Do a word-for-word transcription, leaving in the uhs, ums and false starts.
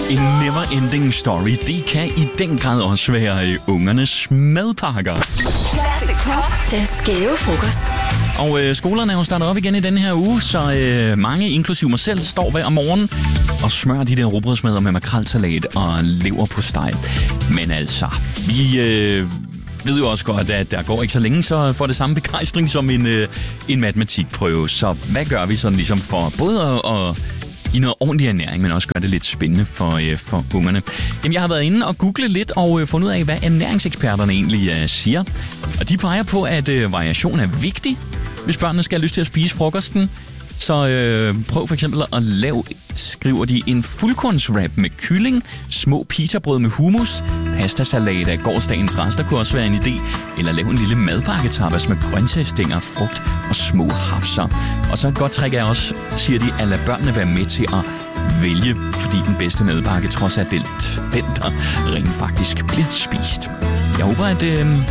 En never-ending story, det kan i den grad også være øh, ungernes madpakker. Classic Pop. Den skæve frokost. Og øh, skolerne er jo startet op igen i denne her uge, så øh, mange, inklusive mig selv, står hver morgen og smører de der rugbrødsmadder med makrelsalat og leverpostej. Men altså, vi øh, ved jo også godt, at der går ikke så længe, så får det samme begejstring som en, øh, en matematikprøve. Så hvad gør vi sådan ligesom for både at, at i noget ordentlig ernæring, men også gøre det lidt spændende for, øh, for ungerne? Jamen, jeg har været inde og googlet lidt og øh, fundet ud af, hvad ernæringseksperterne egentlig øh, siger. Og de peger på, at øh, variation er vigtig, hvis børnene skal have lyst til at spise frokosten. Så øh, prøv for eksempel at lave, skriver de, en fuldkornswrap med kylling, små pitabrød med hummus, pastasalat af gårsdagens rester kunne også være en idé, eller lav en lille madpakketapas med grøntsagsstænger, frugt og små hapser. Og så et godt trick er også, siger de, at lade børnene være med til at vælge, fordi den bedste madpakke trods alt den, der rent faktisk bliver spist. Jeg håber, at øh,